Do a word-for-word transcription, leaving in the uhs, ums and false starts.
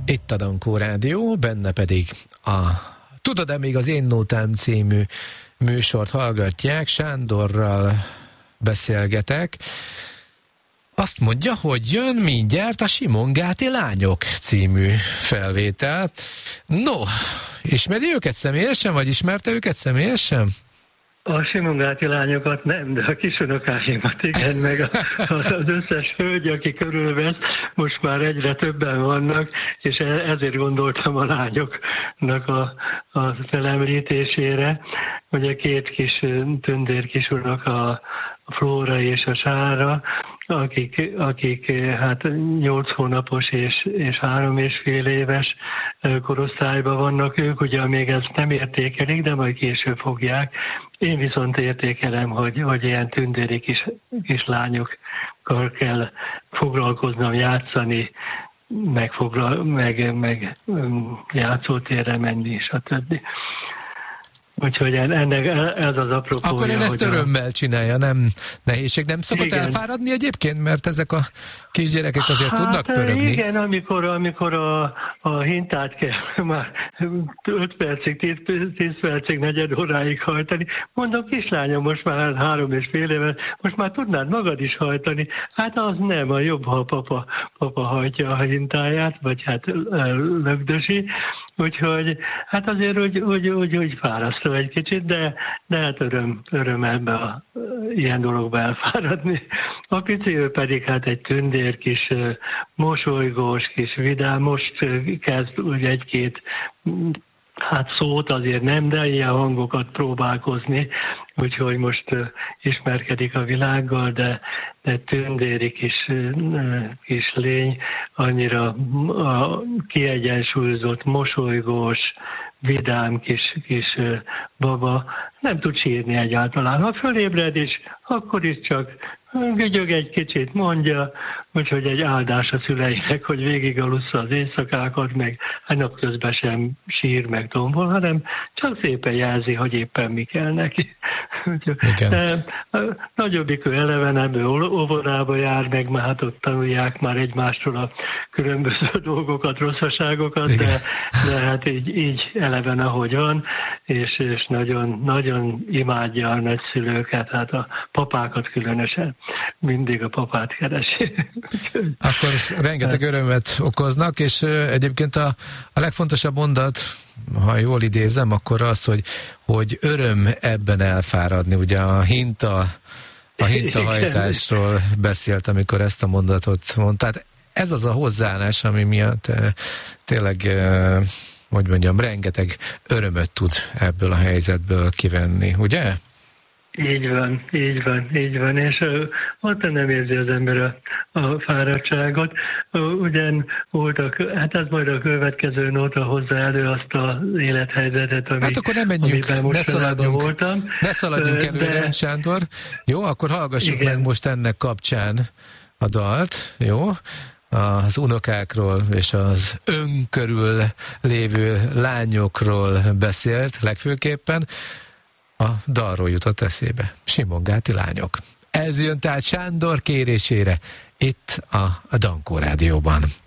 Itt a Dankó Rádió, benne pedig a Tudod-e még az Én Nótám című műsort hallgatják, Sándorral beszélgetek. Azt mondja, hogy jön mindjárt a Simongáti Lányok című felvétel. No, ismeri őket személyesen, vagy ismerte őket személyesen? A Simongáti Lányokat nem, de a kisunokáimat igen, meg a, az összes hölgy, aki körülvesz, most már egyre többen vannak, és ezért gondoltam a lányoknak a, a felemlítésére, hogy a két kis tündér kisunok, a Flóra és a Sára, akik, akik hát nyolc hónapos és, és három és fél éves korosztályban vannak ők, ugye még ezt nem értékelik, de majd később fogják. Én viszont értékelem, hogy, hogy ilyen tündéri kis, kis lányokkal kell foglalkoznom, játszani, meg, foglal, meg, meg játszótérre menni, stb. Úgyhogy ennek ez az apropója. Akkor én ezt örömmel csinálja, nem nehézség. Nem szokott igen. elfáradni egyébként, mert ezek a kisgyerekek azért hát, tudnak pörögni. Igen, amikor, amikor a, a hintát kell már öt percig, tíz percig, negyed óráig hajtani. Mondom, kislányom, most már három és fél éve, most már tudnád magad is hajtani. Hát az nem, a jobb, ha a papa, papa hajtja a hintáját, vagy hát lögdösi. Úgyhogy hát azért úgy, úgy, úgy, úgy fárasztó egy kicsit, de, de hát öröm, öröm ebbe a, ilyen dologba elfáradni. A pici ő pedig hát egy tündér kis mosolygós, kis vidám, most kezd úgy egy-két hát szót azért nem, de ilyen hangokat próbálkozni, úgyhogy most uh, ismerkedik a világgal, de, de tündéri kis, uh, kis lény, annyira uh, kiegyensúlyozott, mosolygós, vidám kis, kis uh, baba, nem tud sírni egyáltalán. Ha fölébred is, akkor is csak gügyög egy kicsit, mondja, úgyhogy egy áldás a szüleinek, hogy végig alussza az éjszakákat, meg hát napközben sem sír, meg tombol, hanem csak szépen jelzi, hogy éppen mi kell neki. De a nagyobbik ő elevenebből óvodába jár, meg már hát ott tanulják már egymástól a különböző dolgokat, rosszaságokat, de, de hát így, így eleven, ahogy van, és, és nagyon, nagyon imádja a nagyszülőket, hát a papákat különösen. Mindig a papát keresi. Akkor rengeteg örömet okoznak, és egyébként a, a legfontosabb mondat, ha jól idézem, akkor az, hogy, hogy öröm ebben elfáradni. Ugye a hinta, a hintahajtásról beszélt, amikor ezt a mondatot mondta. Tehát ez az a hozzáállás, ami miatt tényleg, hogy mondjam, rengeteg örömöt tud ebből a helyzetből kivenni, ugye? Így van, így van, így van, és uh, ott nem érzi az ember a, a fáradtságot. Uh, ugyan voltak, hát ez majd a következő nóta hozza elő azt az élethelyzetet, ami, hát akkor nem menjünk, ne szaladjunk, voltam. Ne szaladjunk uh, előre, de... Sándor. Jó, akkor hallgassuk igen. meg most ennek kapcsán a dalt, jó? Az unokákról és az ön körül lévő lányokról beszélt legfőképpen. A dalról jutott eszébe. Simongáti Lányok. Ez jön tehát Sándor kérésére itt a Dankó Rádióban.